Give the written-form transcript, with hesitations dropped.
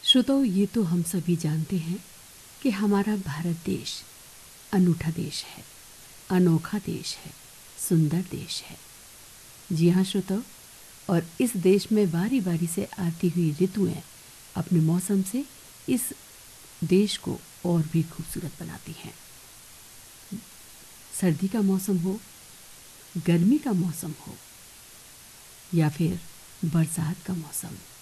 श्रोताओ, ये तो हम सभी जानते हैं कि हमारा भारत देश अनूठा देश है, अनोखा देश है, सुंदर देश है। जी हाँ श्रोताओ, और इस देश में बारी बारी से आती हुई ऋतुएं अपने मौसम से इस देश को और भी खूबसूरत बनाती हैं। सर्दी का मौसम हो, गर्मी का मौसम हो या फिर बरसात का मौसम,